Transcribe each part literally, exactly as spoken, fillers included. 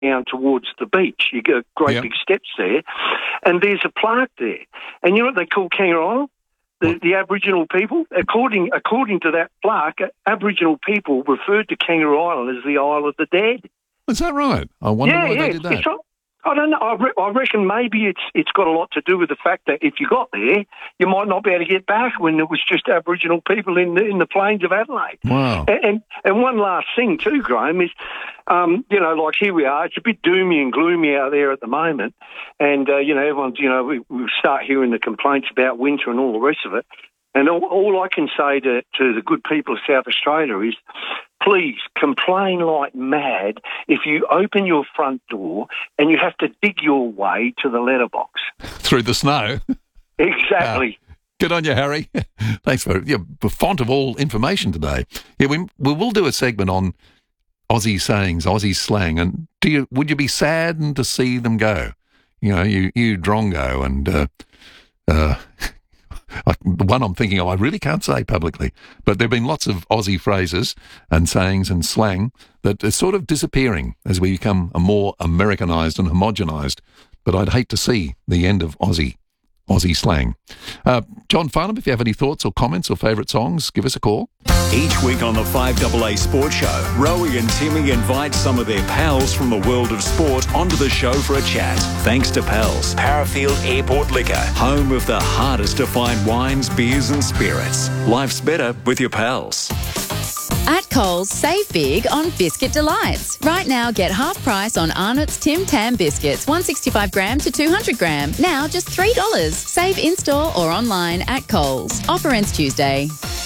down towards the beach. You get great Yep. big steps there, and there's a plaque there. And you know what they call Kangaroo Island? The, the Aboriginal people, according according to that plaque, Aboriginal people referred to Kangaroo Island as the Isle of the Dead. Is that right? I wonder yeah, why yeah, they did that. It's, I don't know. I, re- I reckon maybe it's it's got a lot to do with the fact that if you got there, you might not be able to get back when it was just Aboriginal people in the in the plains of Adelaide. Wow. And and, and one last thing too, Graham, is um, you know, like here we are. It's a bit doomy and gloomy out there at the moment, and uh, you know, everyone's you know we, we start hearing the complaints about winter and all the rest of it. And all, all I can say to, to the good people of South Australia is, please complain like mad if you open your front door and you have to dig your way to the letterbox. Through the snow. Exactly. Uh, good on you, Harry. Thanks for yeah, the font of all information today. Yeah, we we will do a segment on Aussie sayings, Aussie slang, and do you would you be saddened to see them go? You know, you you drongo and uh, uh, the one I'm thinking of, I really can't say publicly, but there have been lots of Aussie phrases and sayings and slang that are sort of disappearing as we become a more Americanised and homogenised. But I'd hate to see the end of Aussie Aussie slang. Uh, John Farnham, if you have any thoughts or comments or favourite songs, give us a call. Each week on the five A A Sports Show, Rowie and Timmy invite some of their pals from the world of sport onto the show for a chat. Thanks to Pals, Parafield Airport Liquor, home of the hardest to find wines, beers and spirits. Life's better with your pals. At Coles, save big on Biscuit Delights. Right now, get half price on Arnott's Tim Tam biscuits, one hundred sixty-five gram to two hundred gram. Now just three dollars. Save in-store or online at Coles. Offer ends Tuesday.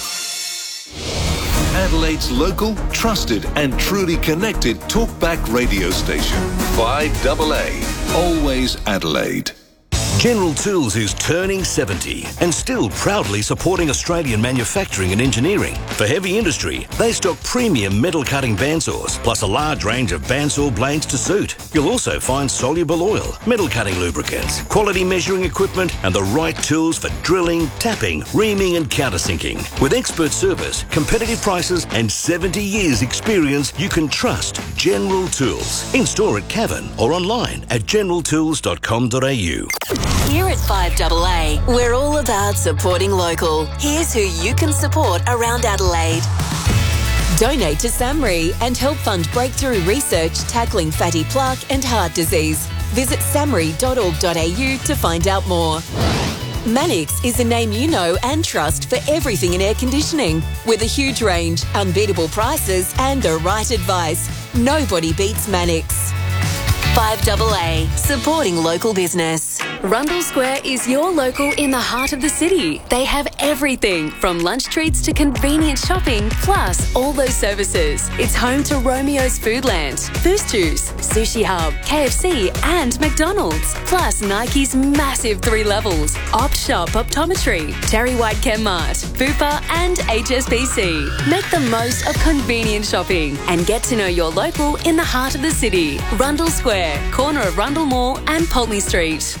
Adelaide's local, trusted and truly connected talkback radio station. five A A. Always Adelaide. General Tools is turning seventy and still proudly supporting Australian manufacturing and engineering. For heavy industry, they stock premium metal cutting bandsaws, plus a large range of bandsaw blades to suit. You'll also find soluble oil, metal cutting lubricants, quality measuring equipment, and the right tools for drilling, tapping, reaming, and countersinking. With expert service, competitive prices, and seventy years experience, you can trust General Tools. In store at Cavan or online at general tools dot com dot a u. Here at five A A, we're all about supporting local. Here's who you can support around Adelaide. Donate to SAMRI and help fund breakthrough research tackling fatty plaque and heart disease. Visit samri dot org dot a u to find out more. Mannix is a name you know and trust for everything in air conditioning. With a huge range, unbeatable prices and the right advice, nobody beats Mannix. five A A, supporting local business. Rundle Square is your local in the heart of the city. They have everything from lunch treats to convenient shopping, plus all those services. It's home to Romeo's Foodland, Boost Juice, Sushi Hub, K F C and McDonald's. Plus Nike's massive three levels, Opt Shop Optometry, Terry White Chemmart, Bupa and H S B C. Make the most of convenient shopping and get to know your local in the heart of the city. Rundle Square, corner of Rundle Mall and Pulteney Street.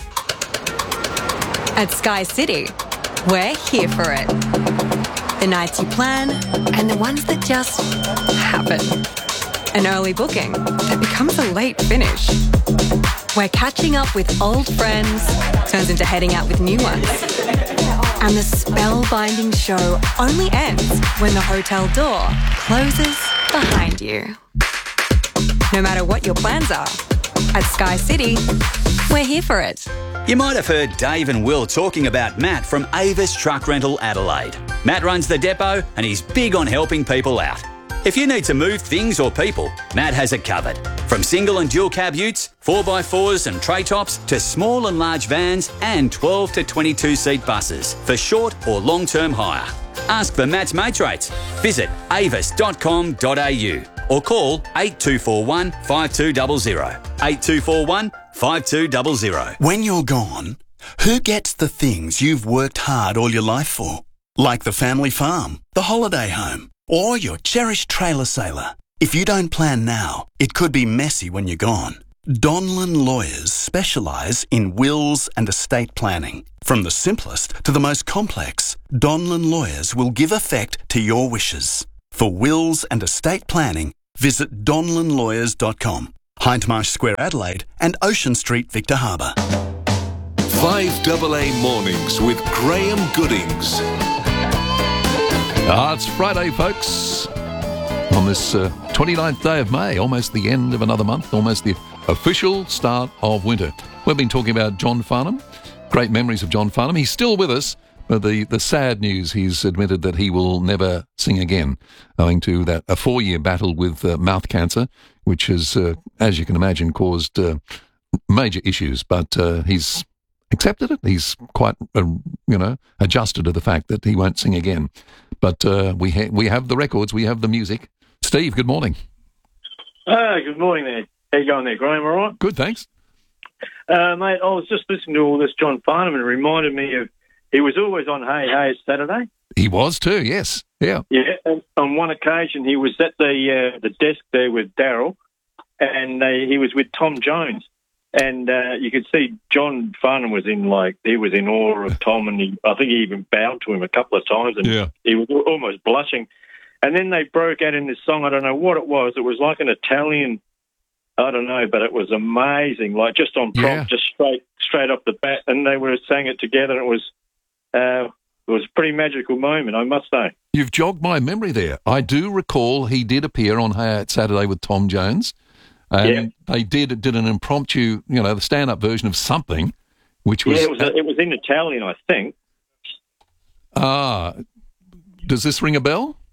At Sky City, we're here for it. The nights you plan and the ones that just happen. An early booking that becomes a late finish. Where catching up with old friends turns into heading out with new ones. And the spellbinding show only ends when the hotel door closes behind you. No matter what your plans are, at Sky City, we're here for it. You might have heard Dave and Will talking about Matt from Avis Truck Rental Adelaide. Matt runs the depot and he's big on helping people out. If you need to move things or people, Matt has it covered. From single and dual cab utes, four by fours and tray tops, to small and large vans and twelve to twenty-two seat buses for short or long-term hire. Ask for Matt's mates rates. Visit avis dot com dot a u or call eight two four one, five two zero zero. eight two four one, five two zero zero. When you're gone, who gets the things you've worked hard all your life for? Like the family farm, the holiday home, or your cherished trailer sailor. If you don't plan now, it could be messy when you're gone. Donlan Lawyers specialise in wills and estate planning. From the simplest to the most complex, Donlan Lawyers will give effect to your wishes. For wills and estate planning, visit donlan lawyers dot com. Hindmarsh Square, Adelaide, and Ocean Street, Victor Harbour. five double A Mornings with Graham Goodings. Ah, it's Friday, folks. On this uh, twenty-ninth day of May, almost the end of another month, almost the official start of winter. We've been talking about John Farnham. Great memories of John Farnham. He's still with us, but the, the sad news, he's admitted that he will never sing again, owing to that a four-year battle with uh, mouth cancer, which has, uh, as you can imagine, caused uh, major issues. But uh, he's accepted it. He's quite, uh, you know, adjusted to the fact that he won't sing again. But uh, we ha- we have the records, we have the music. Steve, good morning. Ah, good morning there. How you going there, Graham? All right? Good, thanks. Uh, mate, I was just listening to all this John Farnham and it reminded me of, he was always on Hey Hey It's Saturday. He was too, yes. Yeah. Yeah, and on one occasion he was at the uh, the desk there with Daryl, and uh, he was with Tom Jones. And uh, you could see John Farnham was in, like, he was in awe of Tom, and he, I think he even bowed to him a couple of times, and yeah. he was almost blushing. And then they broke out in this song, I don't know what it was, it was like an Italian, I don't know, but it was amazing, like just on prompt, Yeah. just straight straight off the bat, and they were sang it together, and it was, uh, it was a pretty magical moment, I must say. You've jogged my memory there. I do recall he did appear on Hey It's Saturday with Tom Jones. And Yeah. they did did an impromptu, you know, the stand-up version of something, which was... yeah, it was, it was in Italian, I think. Ah, does this ring a bell?